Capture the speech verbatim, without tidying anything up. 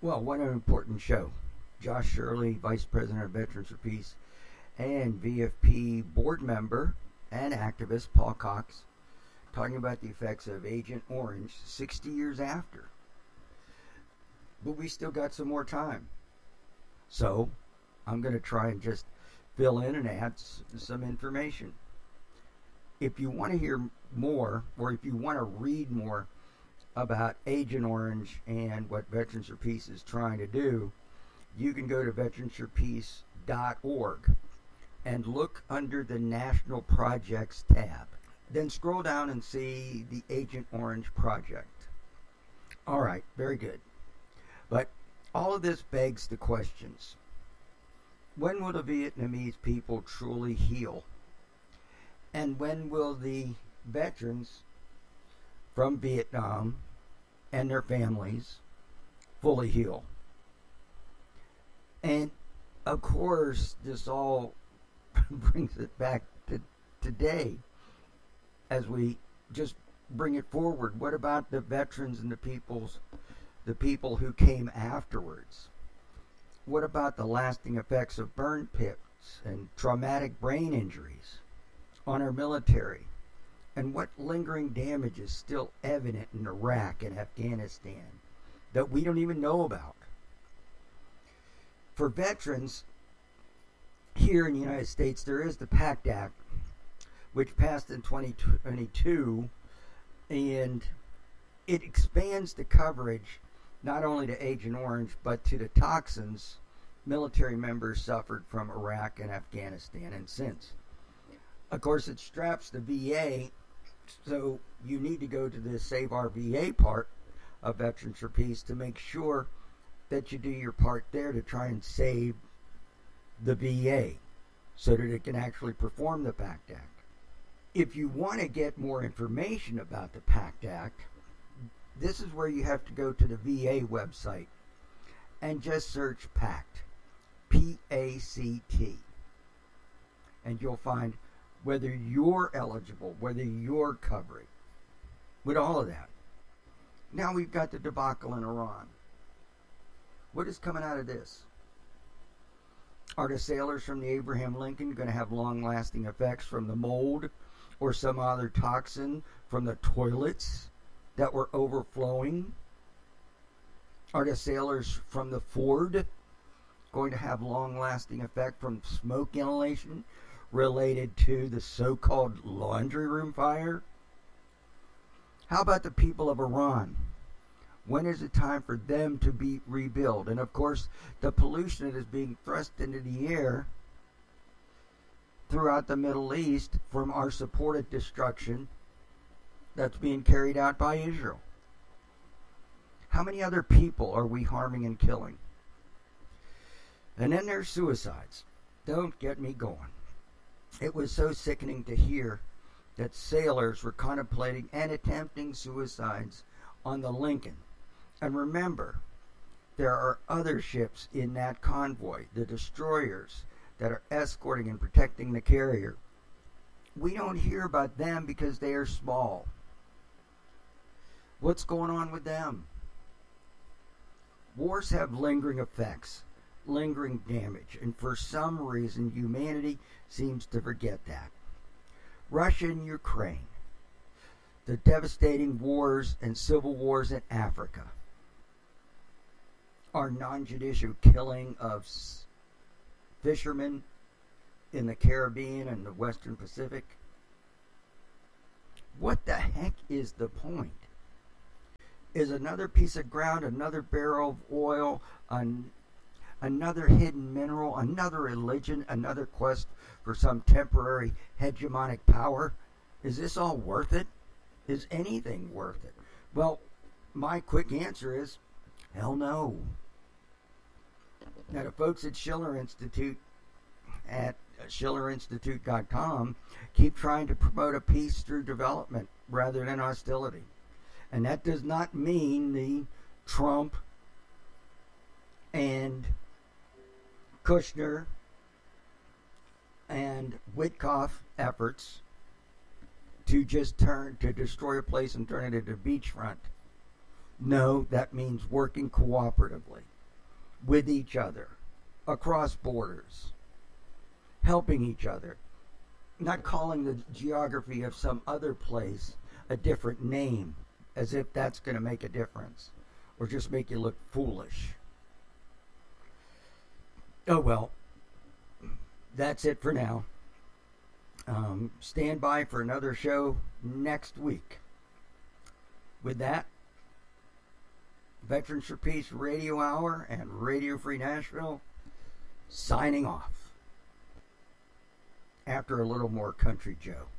Well, what an important show. Josh Shirley, Vice President of Veterans for Peace, and V F P board member and activist Paul Cox talking about the effects of Agent Orange sixty years after. But we still got some more time. So I'm going to try and just fill in and add some information. If you want to hear more, or if you want to read more about Agent Orange and what Veterans for Peace is trying to do, you can go to veterans for peace dot org and look under the National Projects tab. Then scroll down and see the Agent Orange Project. All right, very good. But all of this begs the questions. When will the Vietnamese people truly heal? And when will the veterans from Vietnam and their families fully heal? And of course, this all brings it back to today as we just bring it forward. What about the veterans and the people's the people who came afterwards? What about the lasting effects of burn pits and traumatic brain injuries on our military? And what lingering damage is still evident in Iraq and Afghanistan that we don't even know about? For veterans here in the United States, there is the PACT Act, which passed in twenty twenty-two, and it expands the coverage not only to Agent Orange, but to the toxins military members suffered from Iraq and Afghanistan and since. Of course, it straps the V A, so you need to go to the Save Our V A part of Veterans for Peace to make sure that you do your part there to try and save the V A so that it can actually perform the PACT Act. If you want to get more information about the PACT Act, this is where you have to go to the V A website and just search PACT, P A C T. And you'll find whether you're eligible, whether you're covered with all of that. Now we've got the debacle in Iran. What is coming out of this? Are the sailors from the Abraham Lincoln going to have long-lasting effects from the mold or some other toxin from the toilets that were overflowing? Are the sailors from the Ford going to have long-lasting effect from smoke inhalation related to the so-called laundry room fire? How about the people of Iran? When is it time for them to be rebuilt? And of course, the pollution that is being thrust into the air throughout the Middle East from our supported destruction that's being carried out by Israel. How many other people are we harming and killing? And then there's suicides. Don't get me going. It was so sickening to hear that sailors were contemplating and attempting suicides on the Lincoln. And remember, there are other ships in that convoy, the destroyers, that are escorting and protecting the carrier. We don't hear about them because they are small. What's going on with them? Wars have lingering effects, lingering damage, and for some reason humanity seems to forget that. Russia and Ukraine, the devastating wars and civil wars in Africa, our non-judicial killing of fishermen in the Caribbean and the Western Pacific. What the heck is the point? Is another piece of ground, another barrel of oil, an, another hidden mineral, another religion, another quest for some temporary hegemonic power? Is this all worth it? Is anything worth it? Well, my quick answer is, hell no. Now, the folks at Schiller Institute at schiller institute dot com keep trying to promote a peace through development rather than hostility. And that does not mean the Trump and Kushner and Witkoff efforts to just turn to destroy a place and turn it into beachfront. No, that means working cooperatively. with each other across borders, helping each other, not calling the geography of some other place a different name as if that's going to make a difference or just make you look foolish. Oh well, that's it for now. Um, stand by for another show next week. With that, Veterans for Peace Radio Hour and Radio Free Nashville signing off. After a little more Country Joe.